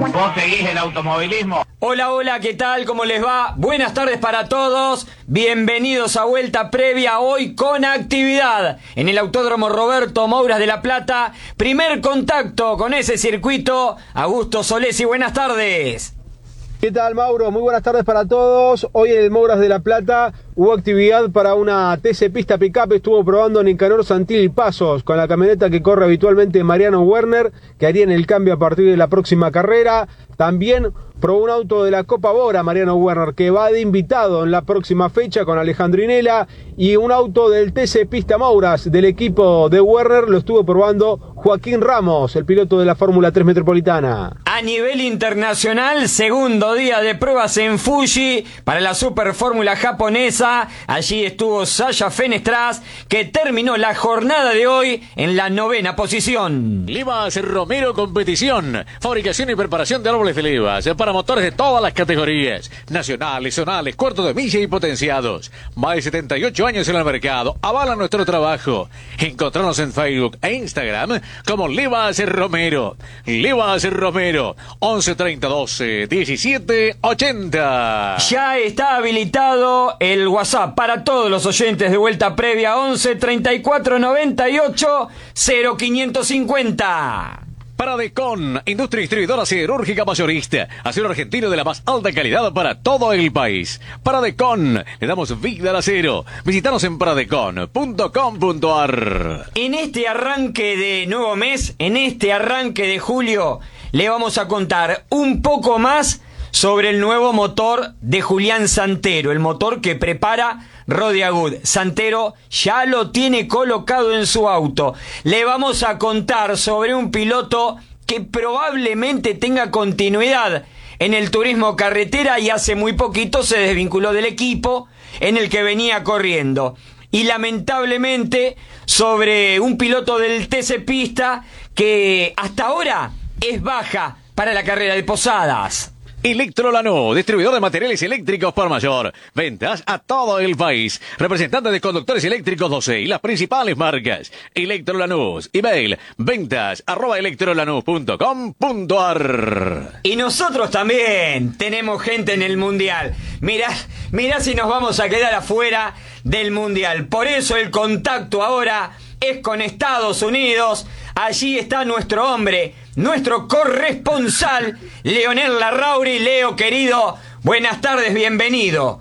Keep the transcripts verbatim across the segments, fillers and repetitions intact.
¿Vos seguís el automovilismo? Hola, hola, ¿qué tal? ¿Cómo les va? Buenas tardes para todos. Bienvenidos a Vuelta Previa, hoy con actividad en el Autódromo Roberto Mouras de La Plata. Primer contacto con ese circuito. Augusto Solesi, buenas tardes. ¿Qué tal, Mauro? Muy buenas tardes para todos. Hoy en el Mouras de La Plata hubo actividad para una T C Pista Pickup. Estuvo probando Nicanor Santilli Pasos con la camioneta que corre habitualmente Mariano Werner, que harían el cambio a partir de la próxima carrera. También probó un auto de la Copa Bora, Mariano Werner, que va de invitado en la próxima fecha con Alejandro Inela, y un auto del T C Pista Mouras del equipo de Werner lo estuvo probando Joaquín Ramos, el piloto de la Fórmula tres Metropolitana. A nivel internacional, segundo día de pruebas en Fuji para la Super Fórmula japonesa. Allí estuvo Sasha Fenestraz, que terminó la jornada de hoy en la novena posición. Livas Romero Competición, fabricación y preparación de árboles de levas para motores de todas las categorías, nacionales, zonales, cuartos de milla y potenciados. Más de setenta y ocho años en el mercado, avala nuestro trabajo. Encontrarnos en Facebook e Instagram como Livas Romero. Livas Romero, once treinta doce diecisiete ochenta. Ya está habilitado el WhatsApp para todos los oyentes de Vuelta Previa, once treinta y cuatro noventa y ocho cero quinientos cincuenta. Paradecon, industria distribuidora siderúrgica mayorista, acero argentino de la más alta calidad para todo el país. Paradecon, le damos vida al acero. Visítanos en paradecon punto com punto ar. En este arranque de nuevo mes, en este arranque de julio, le vamos a contar un poco más sobre el nuevo motor de Julián Santero, el motor que prepara Rodiagud. Santero ya lo tiene colocado en su auto. Le vamos a contar sobre un piloto que probablemente tenga continuidad en el turismo carretera y hace muy poquito se desvinculó del equipo en el que venía corriendo. Y lamentablemente sobre un piloto del T C Pista que hasta ahora es baja para la carrera de Posadas. Electrolanús, distribuidor de materiales eléctricos por mayor. Ventas a todo el país. Representante de conductores eléctricos doce y las principales marcas. Electrolanús, email, ventas arroba electrolanús punto com punto ar. Y nosotros también tenemos gente en el Mundial. Mirá, mirá si nos vamos a quedar afuera del Mundial. Por eso el contacto ahora es con Estados Unidos. Allí está nuestro hombre, nuestro corresponsal, Leonel Larrauri. Leo, querido, buenas tardes, bienvenido.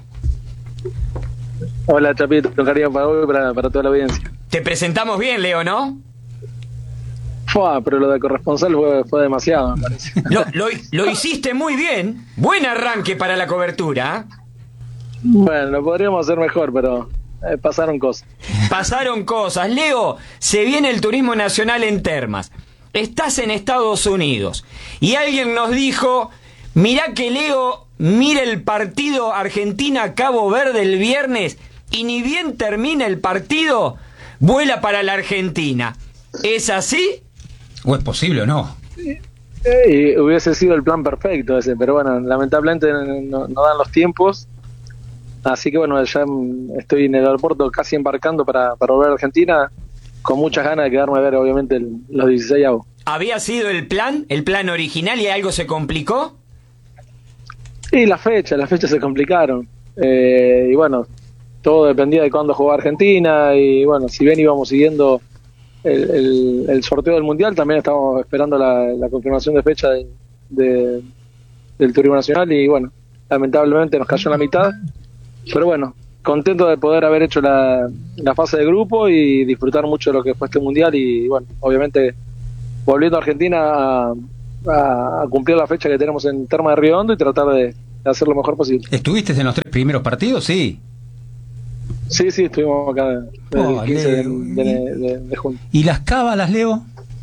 Hola, Chapito, cariño para hoy y para, para toda la audiencia. Te presentamos bien, Leo, ¿no? Fua, pero lo de corresponsal fue, fue demasiado, me parece. Lo, lo, lo hiciste muy bien. Buen arranque para la cobertura. Bueno, lo podríamos hacer mejor, pero eh, pasaron cosas. Pasaron cosas. Leo, se viene el turismo nacional en Termas. Estás en Estados Unidos. Y alguien nos dijo, mirá que Leo mira el partido Argentina-Cabo Verde el viernes y ni bien termina el partido, vuela para la Argentina. ¿Es así? ¿O es posible o no? Y hubiese sido el plan perfecto ese, pero bueno, lamentablemente no, no dan los tiempos. Así que bueno, ya estoy en el aeropuerto casi embarcando para, para volver a Argentina, con muchas ganas de quedarme a ver obviamente el, los dieciséis avos. ¿Había sido el plan, el plan original y algo se complicó? Y las fechas, las fechas se complicaron. Eh, y bueno, todo dependía de cuándo jugaba Argentina. Y bueno, si bien íbamos siguiendo el, el, el sorteo del Mundial, también estábamos esperando la, la confirmación de fecha de, de, del Turismo Nacional. Y bueno, lamentablemente nos cayó en la mitad. Pero bueno, contento de poder haber hecho la, la fase de grupo y disfrutar mucho de lo que fue este Mundial. Y bueno, obviamente volviendo a Argentina a, a, a cumplir la fecha que tenemos en Termas de Río Hondo y tratar de, de hacer lo mejor posible. ¿Estuviste en los tres primeros partidos? Sí. Sí, sí, estuvimos acá el oh, quince de, Leo. de, de, de junio. ¿Y las cábalas, Leo?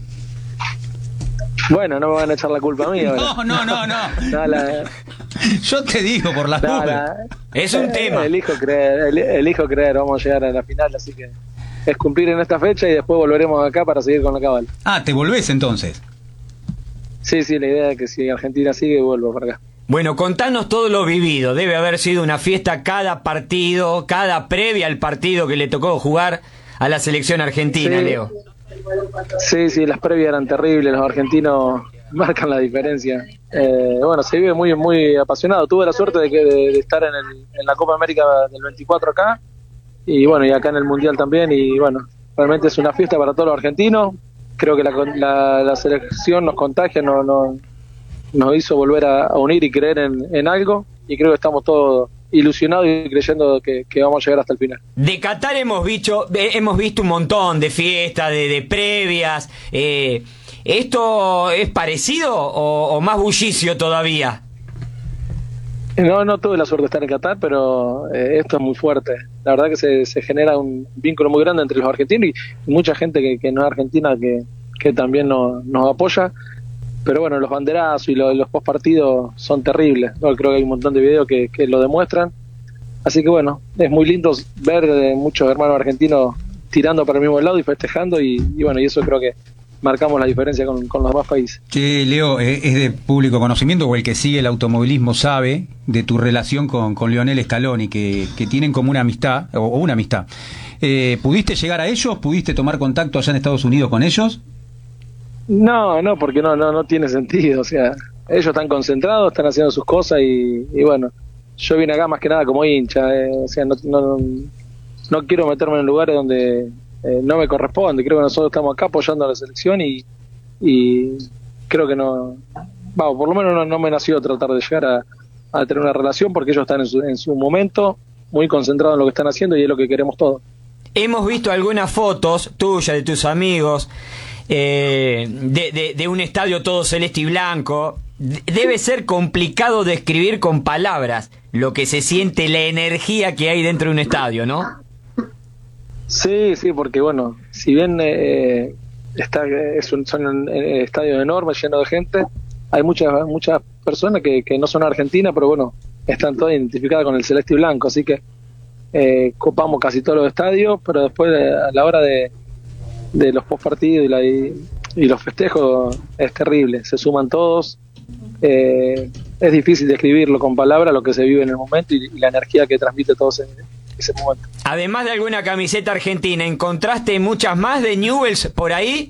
Bueno, no me van a echar la culpa a mí. No, no, no, no. no la, Yo te digo por las no, nubes. la, Es un eh, tema. Elijo creer, el, elijo creer, vamos a llegar a la final, así que es cumplir en esta fecha y después volveremos acá para seguir con la cábala. Ah, ¿te volvés entonces? Sí, sí, la idea es que si Argentina sigue, vuelvo para acá. Bueno, contanos todo lo vivido. Debe haber sido una fiesta cada partido, cada previa al partido que le tocó jugar a la selección argentina, sí. Leo. Sí, sí, las previas eran terribles, los argentinos marcan la diferencia. Eh, bueno, se vive muy muy apasionado. Tuve la suerte de, que, de, de estar en, el, en la Copa América del veinticuatro acá, y bueno, y acá en el Mundial también, y bueno, realmente es una fiesta para todos los argentinos. Creo que la, la, la selección nos contagia, nos, nos, nos hizo volver a, a unir y creer en, en algo, y creo que estamos todos ilusionados y creyendo que, que vamos a llegar hasta el final. De Qatar hemos visto, hemos visto un montón de fiestas, de, de previas. Eh, ¿Esto es parecido o, o más bullicio todavía? No, no tuve la suerte de estar en Qatar, pero eh, esto es muy fuerte. La verdad que se, se genera un vínculo muy grande entre los argentinos y mucha gente que, que no es argentina que, que también nos, nos apoya. Pero bueno, los banderazos y los, los postpartidos son terribles, ¿no? Creo que hay un montón de videos que, que lo demuestran. Así que bueno, es muy lindo ver eh, muchos hermanos argentinos tirando para el mismo lado y festejando, y, y bueno, y eso creo que marcamos la diferencia con, con los demás países. Che, Leo, ¿es de público conocimiento o el que sigue el automovilismo sabe de tu relación con, con Lionel Scaloni, que, que tienen como una amistad, o, o una amistad? Eh, ¿Pudiste llegar a ellos? ¿Pudiste tomar contacto allá en Estados Unidos con ellos? No, no, porque no, no, no tiene sentido. O sea, ellos están concentrados, están haciendo sus cosas, y, y bueno, yo vine acá más que nada como hincha. Eh, o sea, no, no, no quiero meterme en lugares donde eh, no me corresponde. Creo que nosotros estamos acá apoyando a la selección, y, y creo que no, vamos, por lo menos no, no me nació tratar de llegar a, a tener una relación, porque ellos están en su, en su momento muy concentrados en lo que están haciendo, y es lo que queremos todos. Hemos visto algunas fotos tuyas, de tus amigos, eh, de, de, de un estadio todo celeste y blanco. Debe ser complicado describir con palabras lo que se siente, la energía que hay dentro de un estadio, ¿no? Sí, sí, porque bueno, si bien eh, está, es un, son eh, estadios enormes, llenos de gente, hay muchas muchas personas que, que no son argentinas, pero bueno, están todas identificadas con el celeste y blanco, así que eh, copamos casi todos los estadios, pero después eh, a la hora de, de los postpartidos y, la, y, y los festejos es terrible, se suman todos. Eh, es difícil describirlo con palabras, lo que se vive en el momento y, y la energía que transmite todos en ese momento. Además de alguna camiseta argentina, ¿encontraste muchas más de Newell's por ahí?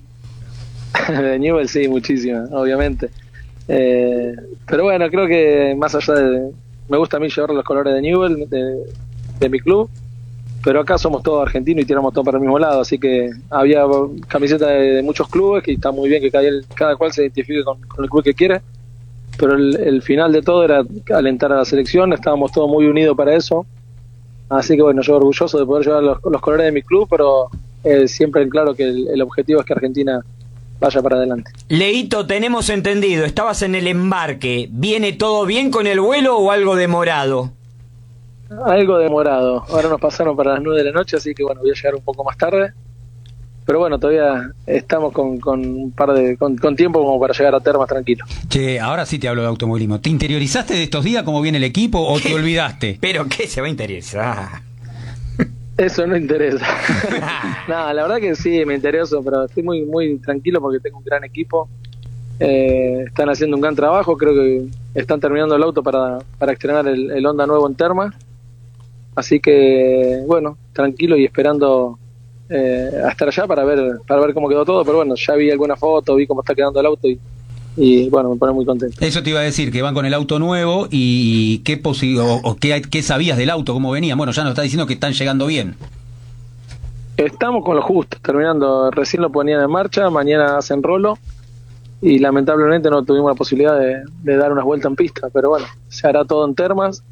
De Newell's sí, muchísimas, obviamente. Eh, pero bueno, creo que más allá de... Me gusta a mí llevar los colores de Newell's, de, de mi club, pero acá somos todos argentinos y tiramos todo para el mismo lado, así que había camisetas de, de muchos clubes, que está muy bien que cada, cada cual se identifique con, con el club que quiere, pero el, el final de todo era alentar a la selección, estábamos todos muy unidos para eso, así que bueno, yo orgulloso de poder llevar los, los colores de mi club, pero eh, siempre en claro que el, el objetivo es que Argentina vaya para adelante. Leito, tenemos entendido, estabas en el embarque, ¿viene todo bien con el vuelo o algo demorado? Algo demorado, ahora nos pasaron para las nueve de la noche, así que bueno, voy a llegar un poco más tarde, pero bueno, todavía estamos con, con un par de con, con tiempo como para llegar a Termas tranquilo. Che, ahora sí te hablo de automovilismo. ¿Te interiorizaste de estos días cómo viene el equipo o te olvidaste? ¿Pero qué se va a interesar? Eso no interesa. No, la verdad que sí, me intereso, pero estoy muy muy tranquilo porque tengo un gran equipo. Eh, están haciendo un gran trabajo, creo que están terminando el auto para, para estrenar el, el Honda nuevo en Termas. Así que, bueno, tranquilo y esperando eh, a estar allá para ver para ver cómo quedó todo, pero bueno, ya vi alguna foto, vi cómo está quedando el auto y, y bueno, me pone muy contento. Eso te iba a decir, que van con el auto nuevo y qué posi- o, o qué, qué sabías del auto, cómo venía. Bueno, ya nos está diciendo que están llegando bien. Estamos con lo justo, terminando, recién lo ponían en marcha, mañana hacen rolo y lamentablemente no tuvimos la posibilidad de, de dar unas vueltas en pista, pero bueno, se hará todo en Termas.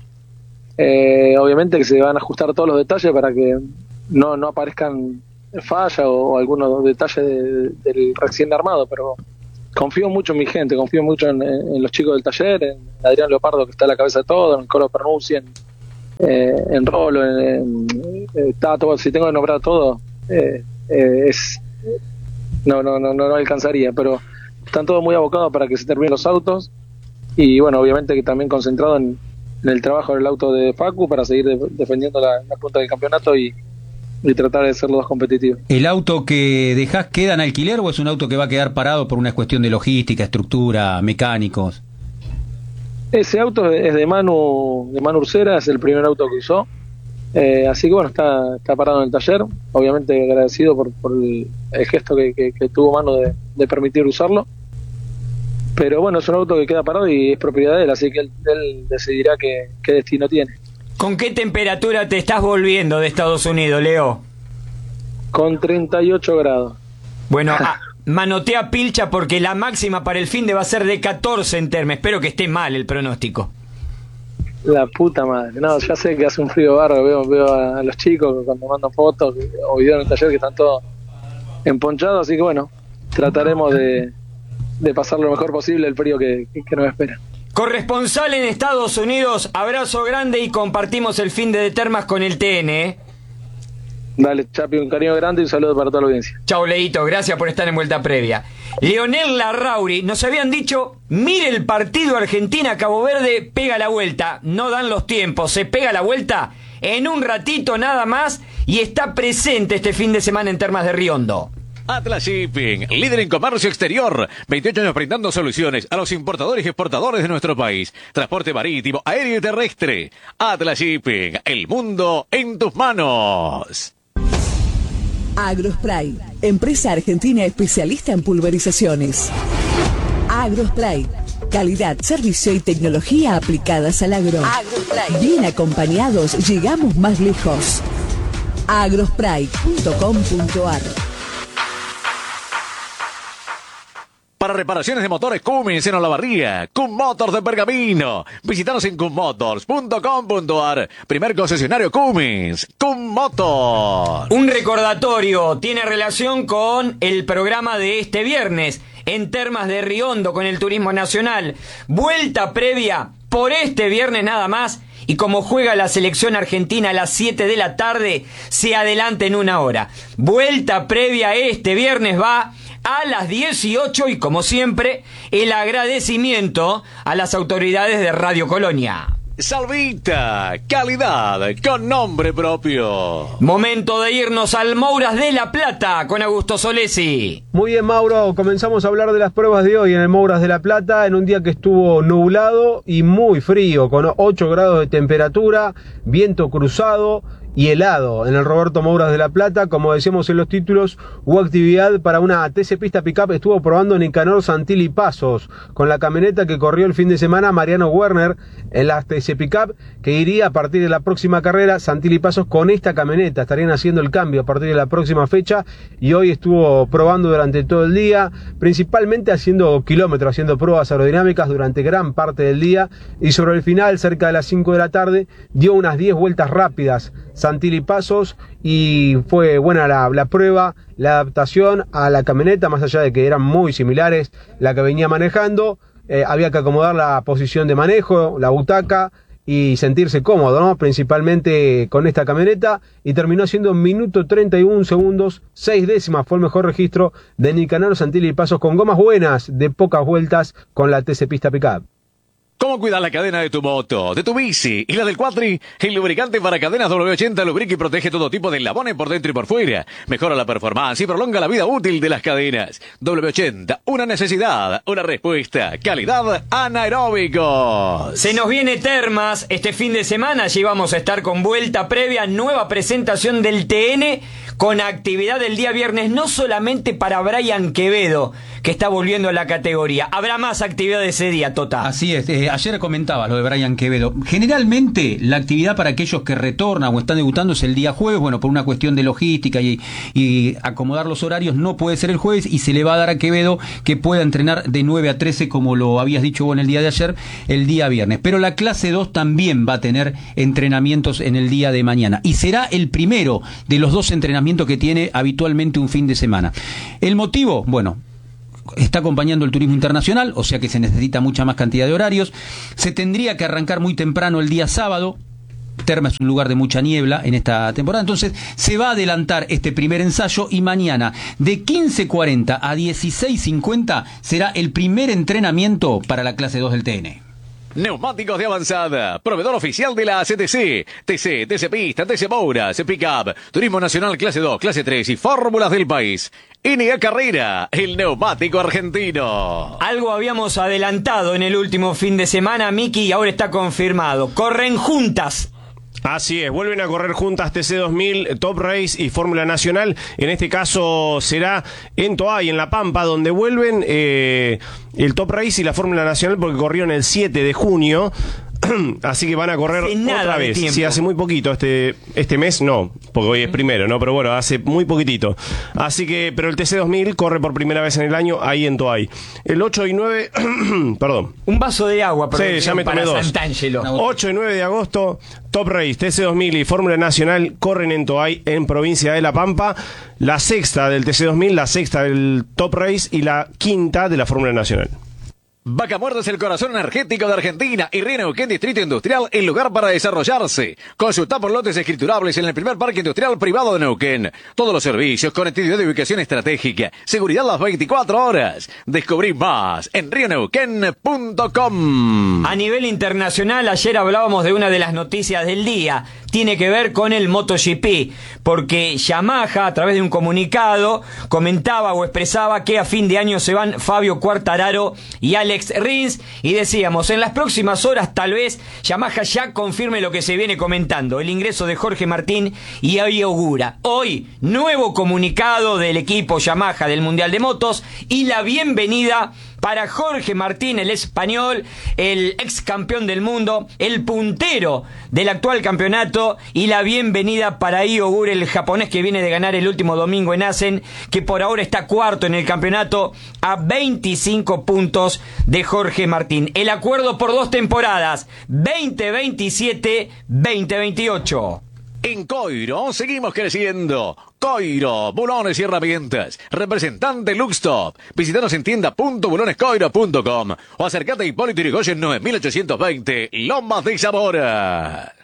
Eh, obviamente que se van a ajustar todos los detalles para que no, no aparezcan fallas o, o algunos detalles de, del recién armado, pero confío mucho en mi gente, confío mucho en, en los chicos del taller, en Adrián Leopardo que está a la cabeza de todo, en Colo Pernuzzi, en, eh, en Rolo, en, en, en Tato, si tengo que nombrar todo, eh, eh, es no, no, no, no, no alcanzaría, pero están todos muy abocados para que se terminen los autos y bueno, obviamente que también concentrado en en el trabajo del auto de Facu para seguir de, defendiendo la, la punta del campeonato y, y tratar de ser los dos competitivos. ¿El auto que dejás queda en alquiler o es un auto que va a quedar parado por una cuestión de logística, estructura, mecánicos? Ese auto es de Manu, de Manu Ursera, es el primer auto que usó, eh, así que bueno, está, está parado en el taller, obviamente agradecido por, por el, el gesto que, que, que tuvo Manu de, de permitir usarlo. pero bueno, es un auto que queda parado y es propiedad de él, así que él, él decidirá qué, qué destino tiene. ¿Con qué temperatura te estás volviendo de Estados Unidos, Leo? Con treinta y ocho grados. Bueno, a, manotea pilcha porque la máxima para el fin de va a ser de catorce en Termes. Espero que esté mal el pronóstico. La puta madre. No, ya sé que hace un frío barro. Veo, veo a los chicos cuando mandan fotos o videos en el taller que están todos emponchados. Así que bueno, trataremos de, de pasar lo mejor posible el frío que, que nos espera. Corresponsal en Estados Unidos, abrazo grande y compartimos el fin de Termas con el T N, ¿eh? Dale, Chapi, un cariño grande y un saludo para toda la audiencia. Chau, Leito, gracias por estar en Vuelta Previa. Leonel Larrauri, nos habían dicho, mire el partido Argentina-Cabo Verde, pega la vuelta. No dan los tiempos, se pega la vuelta en un ratito nada más y está presente este fin de semana en Termas de Riondo. Atlas Shipping, líder en comercio exterior, veintiocho años brindando soluciones a los importadores y exportadores de nuestro país. Transporte marítimo, aéreo y terrestre. Atlas Shipping, el mundo en tus manos. Agrospray, empresa argentina especialista en pulverizaciones. Agrospray, calidad, servicio y tecnología aplicadas al agro. Agrospray. Bien acompañados, llegamos más lejos. agrospray punto com punto ar. Para reparaciones de motores Cummins en Olavarría, Cum Motors de Pergamino. Visítanos en cum motors punto com punto ar. Primer concesionario Cummins, Cum Motors. Un recordatorio tiene relación con el programa de este viernes en Termas de Riondo con el Turismo Nacional. Vuelta previa por este viernes nada más. Y como juega la selección argentina a las siete de la tarde, se adelanta en una hora. Vuelta previa este viernes va a las dieciocho y como siempre, el agradecimiento a las autoridades de Radio Colonia. Salvita, calidad con nombre propio. Momento de irnos al Mouras de la Plata con Augusto Solesi. Muy bien, Mauro, comenzamos a hablar de las pruebas de hoy en el Mouras de la Plata, en un día que estuvo nublado y muy frío, con ocho grados de temperatura, viento cruzado y helado. En el Roberto Mouras de la Plata, como decíamos en los títulos, hubo actividad para una T C Pista Pickup. Estuvo probando Nicanor Santilli Pasos con la camioneta que corrió el fin de semana Mariano Werner en la T C Pickup, que iría a partir de la próxima carrera. Santilli Pasos con esta camioneta estarían haciendo el cambio a partir de la próxima fecha, y hoy estuvo probando durante todo el día, principalmente haciendo kilómetros, haciendo pruebas aerodinámicas durante gran parte del día, y sobre el final, cerca de las cinco de la tarde, dio unas diez vueltas rápidas Santilli Pasos, y fue buena la, la prueba, la adaptación a la camioneta, más allá de que eran muy similares la que venía manejando. Eh, había que acomodar la posición de manejo, la butaca, y sentirse cómodo, ¿no? Principalmente con esta camioneta, y terminó siendo un minuto treinta y un segundos, seis décimas fue el mejor registro de Nicanor Santilli Pasos, con gomas buenas de pocas vueltas con la T C Pista Pickup. ¿Cómo cuidar la cadena de tu moto, de tu bici y la del cuatri? El lubricante para cadenas doble u ochenta lubrica y protege todo tipo de eslabones por dentro y por fuera. Mejora la performance y prolonga la vida útil de las cadenas. doble u ochenta, una necesidad, una respuesta. Calidad anaeróbicos. Se nos viene Termas este fin de semana. Allí vamos a estar con Vuelta Previa, nueva presentación del T N con actividad el día viernes, no solamente para Brian Quevedo, que está volviendo a la categoría. Habrá más actividad ese día, Tota. Así es, eh, ayer comentaba lo de Brian Quevedo. Generalmente la actividad para aquellos que retornan o están debutando es el día jueves. Bueno, por una cuestión de logística y, y acomodar los horarios, no puede ser el jueves, y se le va a dar a Quevedo que pueda entrenar de nueve a trece, como lo habías dicho vos en el día de ayer, el día viernes. Pero la clase dos también va a tener entrenamientos en el día de mañana, y será el primero de los dos entrenamientos que tiene habitualmente un fin de semana. ¿El motivo? Bueno, está acompañando el turismo internacional, o sea que se necesita mucha más cantidad de horarios. Se tendría que arrancar muy temprano el día sábado. Terma es un lugar de mucha niebla en esta temporada, entonces se va a adelantar este primer ensayo, y mañana de quince cuarenta a dieciséis cincuenta será el primer entrenamiento para la clase dos del T N. Neumáticos de avanzada, proveedor oficial de la C T C, T C, T C Pista, T C Mouras, Pickup, Turismo Nacional clase dos, clase tres y fórmulas del país. N A Carrera, el neumático argentino. Algo habíamos adelantado en el último fin de semana, Miki, y ahora está confirmado. Corren juntas Así es, vuelven a correr juntas T C dos mil, Top Race y Fórmula Nacional. En este caso será en Toay, en La Pampa, donde vuelven eh, el Top Race y la Fórmula Nacional, porque corrieron el siete de junio. Así que van a correr otra vez. Sí, hace muy poquito este este mes, no, porque hoy es primero, ¿no? Pero bueno, hace muy poquitito. Así que, pero el T C dos mil corre por primera vez en el año ahí en Toay. El ocho y nueve, perdón. Un vaso de agua, sí, ya me tomé para dos. Sant'Angelo. ocho y nueve de agosto, Top Race, T C dos mil y Fórmula Nacional corren en Toay, en provincia de La Pampa. La sexta del T C dos mil, la sexta del Top Race y la quinta de la Fórmula Nacional. Vaca Muerta es el corazón energético de Argentina y Río Neuquén Distrito Industrial, el lugar para desarrollarse. Consulta por lotes escriturables en el primer parque industrial privado de Neuquén. Todos los servicios, conectividad de ubicación estratégica, seguridad las veinticuatro horas. Descubrí más en río neuquén punto com. A nivel internacional, ayer hablábamos de una de las noticias del día. Tiene que ver con el MotoGP, porque Yamaha, a través de un comunicado, comentaba o expresaba que a fin de año se van Fabio Quartararo y Alex Rins, y decíamos, en las próximas horas tal vez Yamaha ya confirme lo que se viene comentando, el ingreso de Jorge Martín y Ai Ogura. Hoy, nuevo comunicado del equipo Yamaha del Mundial de Motos y la bienvenida para Jorge Martín, el español, el ex campeón del mundo, el puntero del actual campeonato, y la bienvenida para Ai Ogura, el japonés que viene de ganar el último domingo en Assen, que por ahora está cuarto en el campeonato a veinticinco puntos de Jorge Martín. El acuerdo por dos temporadas, veinte veintisiete veinte veintiocho. En Coiro seguimos creciendo. Coiro, bulones y herramientas. Representante Luxtop. Visítanos en tienda punto bulones coiro punto com o acércate a Hipólito Yrigoyen nueve mil ochocientos veinte, Lomas de Zamora.